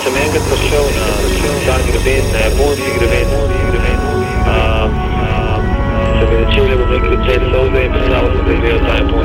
sem enkrat prišel na ta greben, na japonski greben, se bi začeli v neki cel solze in predstavljal sem, da je bil ta